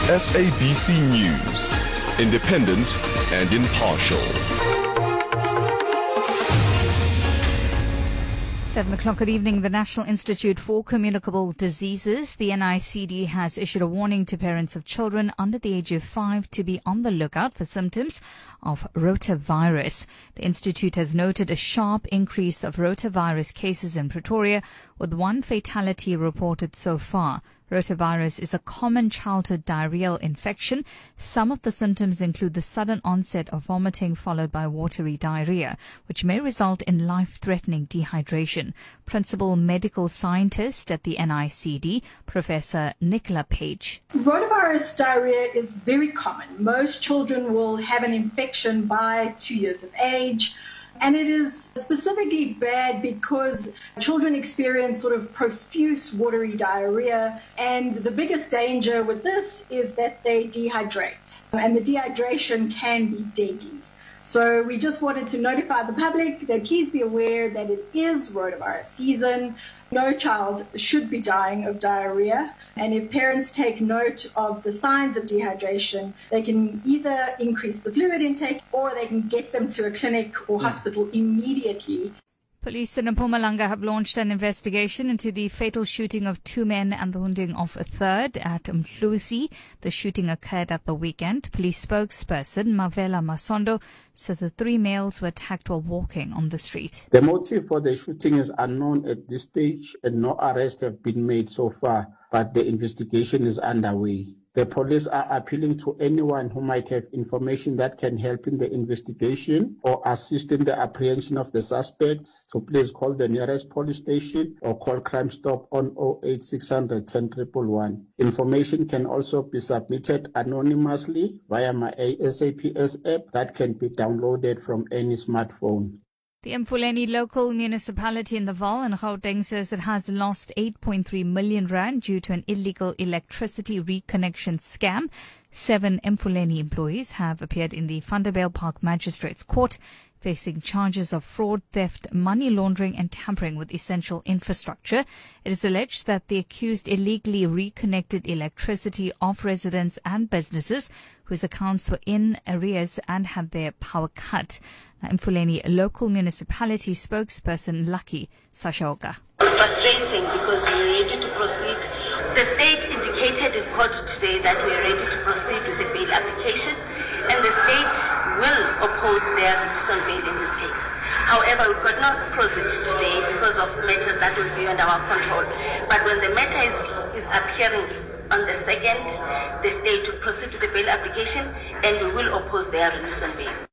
SABC News, independent and impartial. 7 o'clock good evening. The National Institute for Communicable Diseases, the NICD, has issued a warning to parents of children under the age of 5 to be on the lookout for symptoms of rotavirus. The Institute has noted a sharp increase of rotavirus cases in Pretoria, with 1 fatality reported so far. Rotavirus is a common childhood diarrheal infection. Some of the symptoms include the sudden onset of vomiting followed by watery diarrhea, which may result in life-threatening dehydration. Principal medical scientist at the NICD, Professor Nicola Page. Rotavirus diarrhea is very common. Most children will have an infection by 2 years of age. And it is specifically bad because children experience sort of profuse watery diarrhea. And the biggest danger with this is that they dehydrate. And the dehydration can be deadly. So we just wanted to notify the public that please be aware that it is rotavirus season. No child should be dying of diarrhea. And if parents take note of the signs of dehydration, they can either increase the fluid intake or they can get them to a clinic or hospital immediately. Police in Mpumalanga have launched an investigation into the fatal shooting of 2 men and the wounding of a third at Mhluzi. The shooting occurred at the weekend. Police spokesperson Mavela Masondo says the 3 males were attacked while walking on the street. The motive for the shooting is unknown at this stage and no arrests have been made so far, but the investigation is underway. The police are appealing to anyone who might have information that can help in the investigation or assist in the apprehension of the suspects to please call the nearest police station or call Crime Stop on 08600 10111. Information can also be submitted anonymously via my SAPS app that can be downloaded from any smartphone. The Mfuleni local municipality in the Vaal in Gauteng says it has lost 8.3 million rand due to an illegal electricity reconnection scam. 7 Mfuleni employees have appeared in the Vanderbijl Park Magistrates Court, facing charges of fraud, theft, money laundering and tampering with essential infrastructure. It is alleged that the accused illegally reconnected electricity of residents and businesses whose accounts were in arrears and had their power cut. Now, Mfuleni local municipality spokesperson Lucky Sashoga. It's frustrating because we're ready to proceed. The state indicated in court today that we're ready to proceed with the bail application, and the state will oppose their release on bail in this case. However, we could not proceed today because of matters that will be under our control. But when the matter is appearing on the 2nd, the state will proceed to the bail application and we will oppose their release on bail.